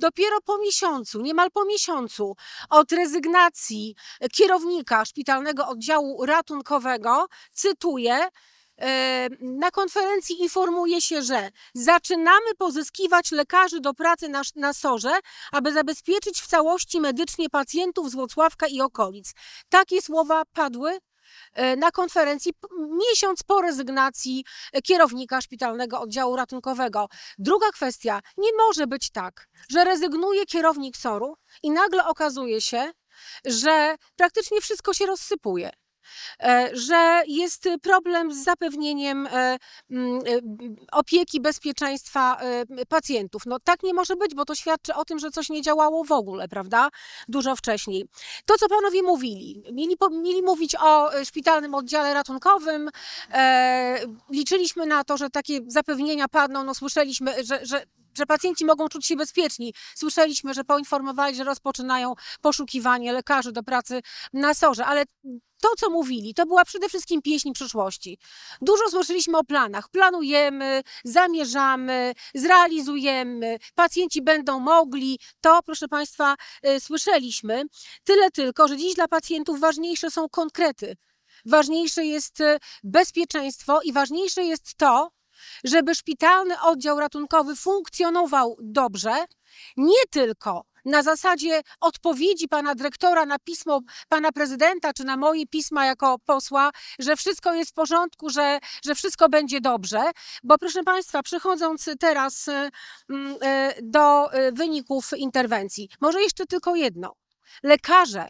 Dopiero po miesiącu, niemal po miesiącu od rezygnacji kierownika szpitalnego oddziału ratunkowego, cytuję, na konferencji informuje się, że zaczynamy pozyskiwać lekarzy do pracy na SOR-ze, aby zabezpieczyć w całości medycznie pacjentów z Włocławka i okolic. Takie słowa padły na konferencji miesiąc po rezygnacji kierownika szpitalnego oddziału ratunkowego. Druga kwestia, nie może być tak, że rezygnuje kierownik SOR-u i nagle okazuje się, że praktycznie wszystko się rozsypuje. Że jest problem z zapewnieniem opieki, bezpieczeństwa pacjentów. No tak nie może być, bo to świadczy o tym, że coś nie działało w ogóle, prawda? Dużo wcześniej. To, co panowie mówili, mieli mówić o szpitalnym oddziale ratunkowym, liczyliśmy na to, że takie zapewnienia padną, no słyszeliśmy, że pacjenci mogą czuć się bezpieczni. Słyszeliśmy, że poinformowali, że rozpoczynają poszukiwanie lekarzy do pracy na SOR-ze, ale to, co mówili, to była przede wszystkim pieśń przyszłości. Dużo słyszeliśmy o planach. Planujemy, zamierzamy, zrealizujemy, pacjenci będą mogli. To, proszę Państwa, słyszeliśmy. Tyle tylko, że dziś dla pacjentów ważniejsze są konkrety. Ważniejsze jest bezpieczeństwo i ważniejsze jest to, żeby szpitalny oddział ratunkowy funkcjonował dobrze, nie tylko na zasadzie odpowiedzi pana dyrektora na pismo pana prezydenta, czy na moje pisma jako posła, że wszystko jest w porządku, że wszystko będzie dobrze, bo proszę Państwa, przechodząc teraz do wyników interwencji, może jeszcze tylko jedno. Lekarze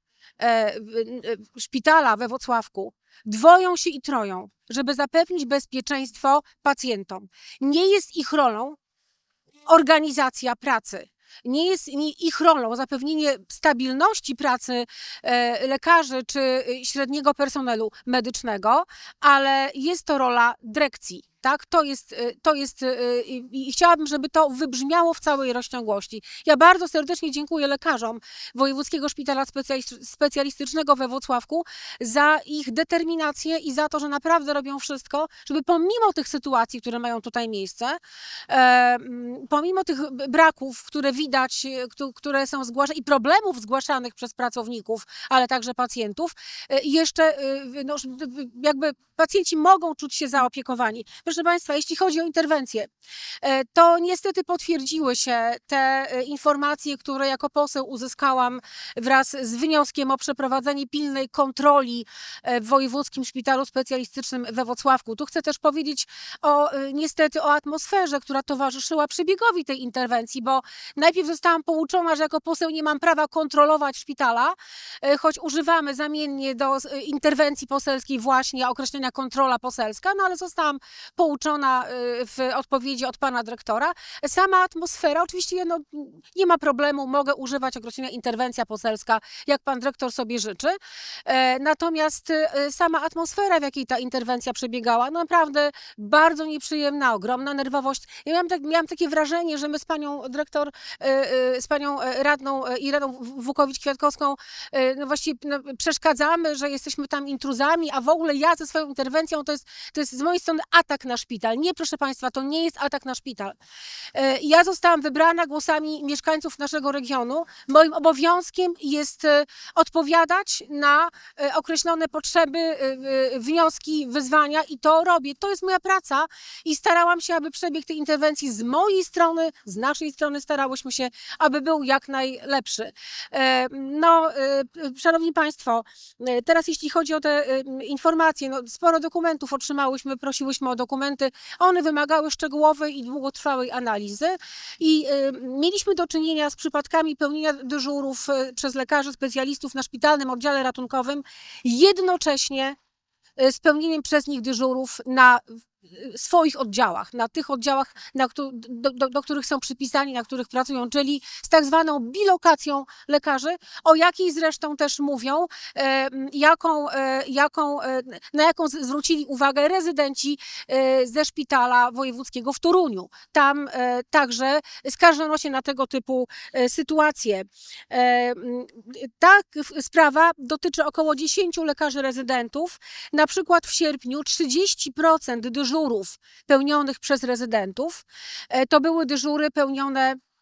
szpitala we Włocławku dwoją się i troją, żeby zapewnić bezpieczeństwo pacjentom. Nie jest ich rolą organizacja pracy. Nie jest ich rolą zapewnienie stabilności pracy lekarzy czy średniego personelu medycznego, ale jest to rola dyrekcji. Tak, to jest i chciałabym, żeby to wybrzmiało w całej rozciągłości. Ja bardzo serdecznie dziękuję lekarzom Wojewódzkiego Szpitala Specjalistycznego we Włocławku za ich determinację i za to, że naprawdę robią wszystko, żeby pomimo tych sytuacji, które mają tutaj miejsce, pomimo tych braków, które widać, które są zgłaszane i problemów zgłaszanych przez pracowników, ale także pacjentów, jeszcze no, jakby pacjenci mogą czuć się zaopiekowani. Proszę Państwa, jeśli chodzi o interwencję, to niestety potwierdziły się te informacje, które jako poseł uzyskałam wraz z wnioskiem o przeprowadzenie pilnej kontroli w Wojewódzkim Szpitalu Specjalistycznym we Włocławku. Tu chcę też powiedzieć niestety o atmosferze, która towarzyszyła przebiegowi tej interwencji, bo najpierw zostałam pouczona, że jako poseł nie mam prawa kontrolować szpitala, choć używamy zamiennie do interwencji poselskiej właśnie określenia kontrola poselska, no ale zostałam pouczona w odpowiedzi od pana dyrektora. Sama atmosfera, oczywiście no, nie ma problemu, mogę używać określenia interwencja poselska, jak pan dyrektor sobie życzy. Natomiast sama atmosfera, w jakiej ta interwencja przebiegała, no naprawdę bardzo nieprzyjemna, ogromna nerwowość. Ja miałam takie wrażenie, że my z panią dyrektor, z panią radną Ireną Wukowicz-Kwiatkowską no właściwie no, przeszkadzamy, że jesteśmy tam intruzami, a w ogóle ja ze swoją interwencją to jest z mojej strony atak na szpital. Nie, proszę Państwa, to nie jest atak na szpital. Ja zostałam wybrana głosami mieszkańców naszego regionu. Moim obowiązkiem jest odpowiadać na określone potrzeby, wnioski, wyzwania i to robię. To jest moja praca i starałam się, aby przebieg tej interwencji z mojej strony, z naszej strony starałyśmy się, aby był jak najlepszy. No, Szanowni Państwo, teraz jeśli chodzi o te informacje, no, sporo dokumentów otrzymałyśmy, prosiłyśmy o dokumenty. One wymagały szczegółowej i długotrwałej analizy i mieliśmy do czynienia z przypadkami pełnienia dyżurów przez lekarzy specjalistów na szpitalnym oddziale ratunkowym, jednocześnie z pełnieniem przez nich dyżurów na swoich oddziałach, na tych oddziałach, do których są przypisani, na których pracują, czyli z tak zwaną bilokacją lekarzy, o jakiej zresztą też mówią, na jaką zwrócili uwagę rezydenci ze szpitala wojewódzkiego w Toruniu. Tam także skarżono się na tego typu sytuacje. Ta sprawa dotyczy około 10 lekarzy rezydentów. Na przykład w sierpniu 30% dyżurów pełnionych przez rezydentów to były dyżury pełnione